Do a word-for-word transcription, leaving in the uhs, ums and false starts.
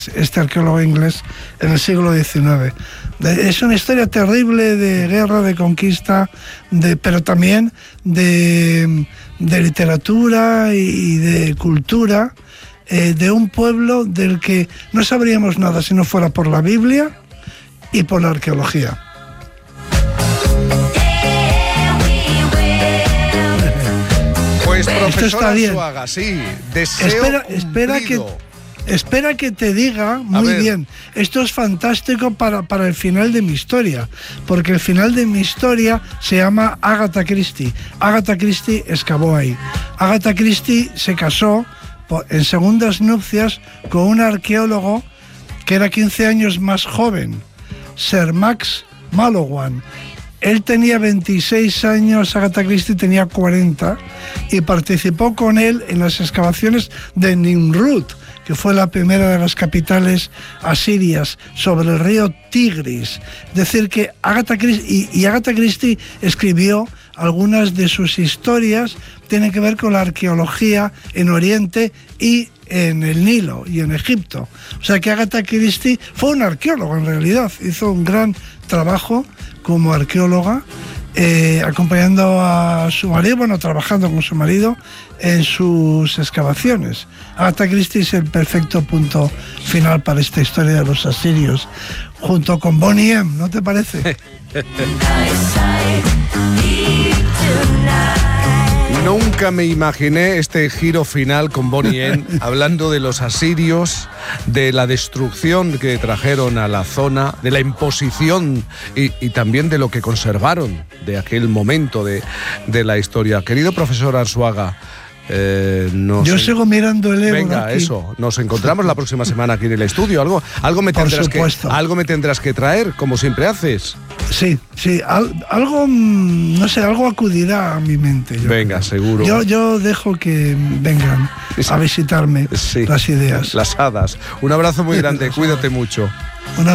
este arqueólogo inglés en el siglo diecinueve. Es una historia terrible de guerra, de conquista, de, pero también de, de literatura y de cultura, eh, de un pueblo del que no sabríamos nada si no fuera por la Biblia y por la arqueología. Pues profesor Esto está bien. Arzuaga, sí, deseo espera, espera que Espera que te diga muy bien. Esto es fantástico para, para el final de mi historia, porque el final de mi historia se llama Agatha Christie. Agatha Christie excavó ahí. Agatha Christie se casó en segundas nupcias con un arqueólogo que era quince años más joven, Sir Max Mallowan. Él tenía veintiséis años, Agatha Christie tenía cuarenta, y participó con él en las excavaciones de Nimrud, que fue la primera de las capitales asirias, sobre el río Tigris. Es decir, que Agatha Christie, y, y Agatha Christie escribió algunas de sus historias, tienen que ver con la arqueología en Oriente y en el Nilo y en Egipto. O sea que Agatha Christie fue un arqueólogo en realidad, hizo un gran trabajo como arqueóloga, eh, acompañando a su marido, bueno, trabajando con su marido en sus excavaciones. Agatha Christie es el perfecto punto final para esta historia de los asirios, junto con Bonnie M, ¿no te parece? Nunca me imaginé este giro final con Bonnie M, hablando de los asirios, de la destrucción que trajeron a la zona, de la imposición y, y también de lo que conservaron de aquel momento de, de la historia. Querido profesor Arzuaga, Eh, no Yo sé. sigo mirando el Ébora. Venga, aquí. eso. Nos encontramos la próxima semana aquí en el estudio. Algo, algo me Por tendrás que, supuesto. algo me tendrás que traer, como siempre haces. Sí, sí, al, algo, no sé, algo acudirá a mi mente. Yo Venga, creo. seguro. Yo, yo dejo que vengan a visitarme Sí, las ideas. las hadas. Un abrazo muy grande. Cuídate mucho. Una